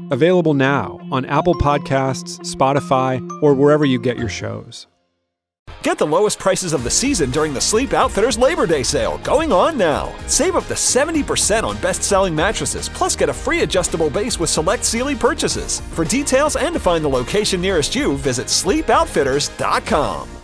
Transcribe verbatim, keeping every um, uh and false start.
Available now on Apple Podcasts, Spotify, or wherever you get your shows. Get the lowest prices of the season during the Sleep Outfitters Labor Day sale, going on now. Save up to seventy percent on best-selling mattresses, plus get a free adjustable base with select Sealy purchases. For details and to find the location nearest you, visit sleep outfitters dot com.